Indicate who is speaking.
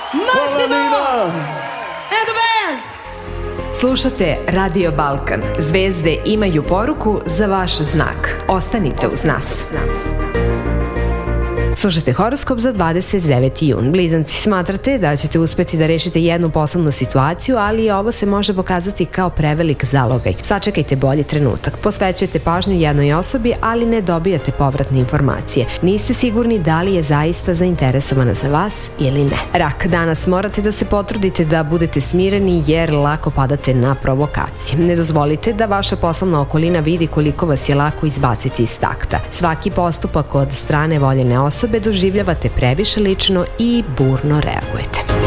Speaker 1: Massimo and the band.
Speaker 2: Slušate Radio Balkan. Zvezde imaju poruku za vaš znak. Ostanite uz nas. Slušajte horoskop za 29. jun. Blizanci, smatrate da ćete uspeti da rešite jednu poslovnu situaciju, ali ovo se može pokazati kao prevelik zalogaj. Sačekajte bolji trenutak. Posvećujete pažnju jednoj osobi, ali ne dobijate povratne informacije. Niste sigurni da li je zaista zainteresovana za vas ili ne. Rak, danas morate da se potrudite da budete smireni jer lako padate na provokacije. Ne dozvolite da vaša poslovna okolina vidi koliko vas je lako izbaciti iz takta. Svaki postupak od strane voljene osobe doživljavate previše lično i burno reagujete.